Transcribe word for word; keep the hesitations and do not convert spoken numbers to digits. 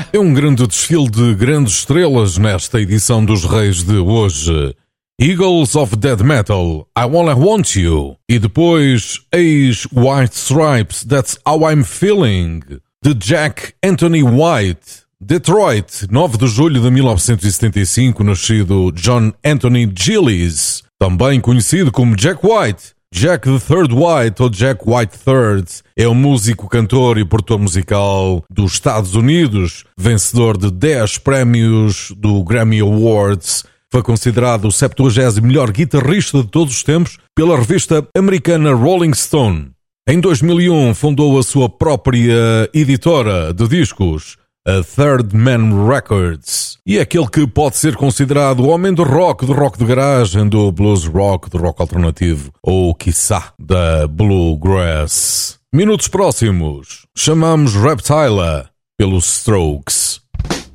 É um grande desfile de grandes estrelas nesta edição dos Reis de hoje. Eagles of Death Metal, I Wanna Want You. E depois, Ace White Stripes, That's How I'm Feeling. De Jack Anthony White. Detroit, nove de julho de mil novecentos e setenta e cinco, nascido John Anthony Gillies, também conhecido como Jack White. Jack the Third White ou Jack White Third é um músico, cantor e produtor musical dos Estados Unidos, vencedor de dez prémios do Grammy Awards. Foi considerado o septuagésimo melhor guitarrista de todos os tempos pela revista americana Rolling Stone. Em dois mil e um fundou a sua própria editora de discos, a Third Man Records, e é aquele que pode ser considerado o homem do rock, do rock de garagem, do blues rock, do rock alternativo, ou quiçá da bluegrass. Minutos próximos, chamamos Reptile pelos Strokes.